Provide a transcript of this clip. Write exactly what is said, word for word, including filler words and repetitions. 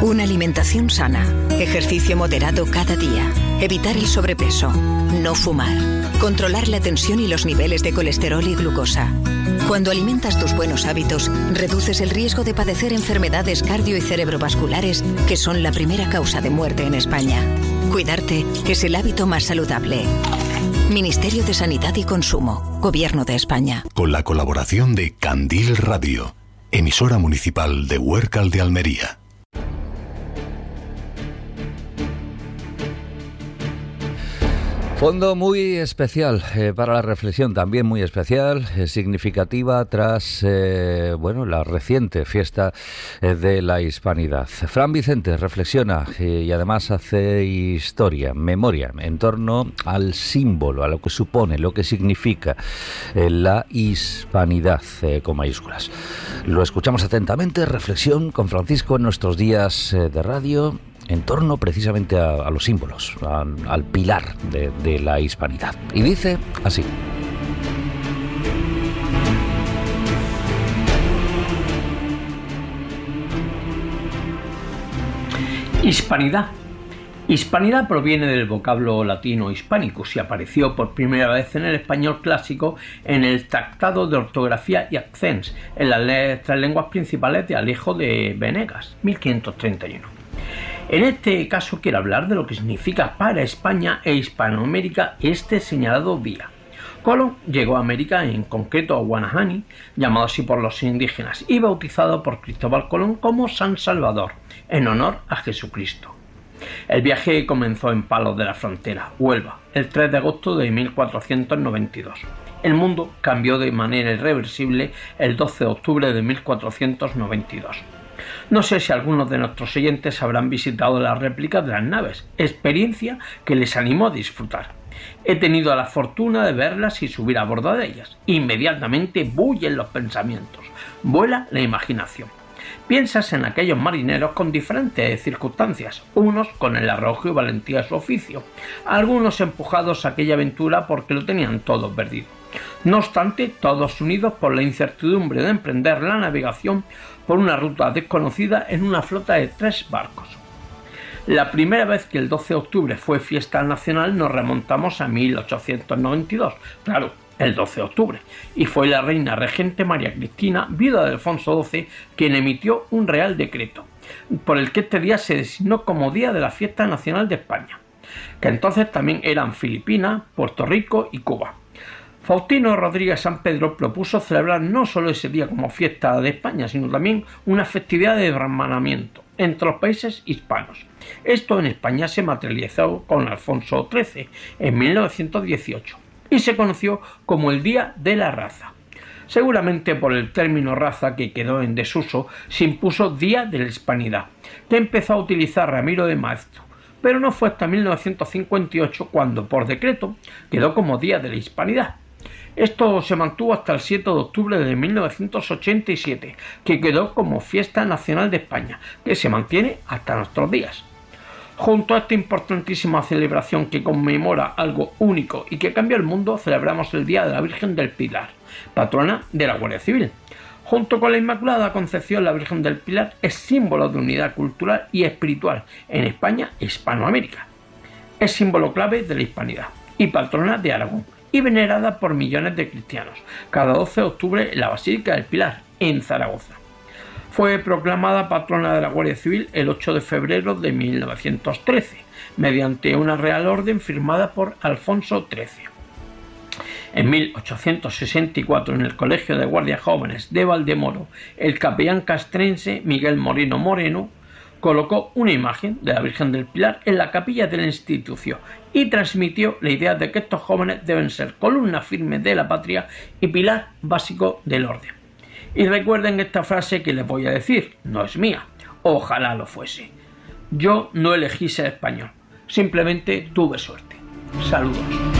Una alimentación sana, ejercicio moderado cada día, evitar el sobrepeso, no fumar, controlar la tensión y los niveles de colesterol y glucosa. Cuando alimentas tus buenos hábitos, reduces el riesgo de padecer enfermedades cardio- y cerebrovasculares, que son la primera causa de muerte en España. Cuidarte es el hábito más saludable. Ministerio de Sanidad y Consumo, Gobierno de España. Con la colaboración de Candil Radio, emisora municipal de Huércal de Almería. Fondo muy especial eh, para la reflexión, también muy especial, eh, significativa tras eh, bueno, la reciente fiesta eh, de la Hispanidad. Fran Vicente reflexiona eh, y además hace historia, memoria, en torno al símbolo, a lo que supone, lo que significa eh, la Hispanidad eh, con mayúsculas. Lo escuchamos atentamente, reflexión con Francisco en nuestros días eh, de radio, en torno precisamente a, a los símbolos, a, al pilar de, de la hispanidad. Y dice así. Hispanidad. Hispanidad proviene del vocablo latino hispanicus y apareció por primera vez en el español clásico en el Tratado de Ortografía y Accents, en las tres lenguas principales de Alejo de Venegas, mil quinientos treinta y uno. En este caso quiero hablar de lo que significa para España e Hispanoamérica este señalado día. Colón llegó a América, en concreto a Guanahani, llamado así por los indígenas, y bautizado por Cristóbal Colón como San Salvador, en honor a Jesucristo. El viaje comenzó en Palos de la Frontera, Huelva, el tres de agosto de mil cuatrocientos noventa y dos. El mundo cambió de manera irreversible el doce de octubre de mil cuatrocientos noventa y dos. No sé si algunos de nuestros oyentes habrán visitado las réplicas de las naves, experiencia que les animó a disfrutar. He tenido la fortuna de verlas y subir a bordo de ellas. Inmediatamente bullen los pensamientos, vuela la imaginación. Piensas en aquellos marineros con diferentes circunstancias, unos con el arrojo y valentía de su oficio, algunos empujados a aquella aventura porque lo tenían todo perdido. No obstante, todos unidos por la incertidumbre de emprender la navegación por una ruta desconocida en una flota de tres barcos. La primera vez que el doce de octubre fue fiesta nacional nos remontamos a mil ochocientos noventa y dos, claro, el doce de octubre, y fue la reina regente María Cristina, viuda de Alfonso doce, quien emitió un real decreto, por el que este día se designó como Día de la Fiesta Nacional de España, que entonces también eran Filipinas, Puerto Rico y Cuba. Faustino Rodríguez San Pedro propuso celebrar no solo ese día como fiesta de España, sino también una festividad de hermanamiento entre los países hispanos. Esto en España se materializó con Alfonso trece en mil novecientos dieciocho y se conoció como el Día de la Raza. Seguramente por el término raza, que quedó en desuso, se impuso Día de la Hispanidad, que empezó a utilizar Ramiro de Maeztu, pero no fue hasta mil novecientos cincuenta y ocho cuando por decreto quedó como Día de la Hispanidad. Esto se mantuvo hasta el siete de octubre de mil novecientos ochenta y siete, que quedó como Fiesta Nacional de España, que se mantiene hasta nuestros días. Junto a esta importantísima celebración que conmemora algo único y que cambió el mundo, celebramos el Día de la Virgen del Pilar, patrona de la Guardia Civil. Junto con la Inmaculada Concepción, la Virgen del Pilar es símbolo de unidad cultural y espiritual en España e Hispanoamérica. Es símbolo clave de la hispanidad y patrona de Aragón, y venerada por millones de cristianos, cada doce de octubre en la Basílica del Pilar, en Zaragoza. Fue proclamada patrona de la Guardia Civil el ocho de febrero de mil novecientos trece, mediante una real orden firmada por Alfonso trece. En mil ochocientos sesenta y cuatro, en el Colegio de Guardias Jóvenes de Valdemoro, el capellán castrense Miguel Moreno Moreno colocó una imagen de la Virgen del Pilar en la capilla de la institución y transmitió la idea de que estos jóvenes deben ser columna firme de la patria y pilar básico del orden. Y recuerden esta frase que les voy a decir, no es mía, ojalá lo fuese. Yo no elegí ser español, simplemente tuve suerte. Saludos.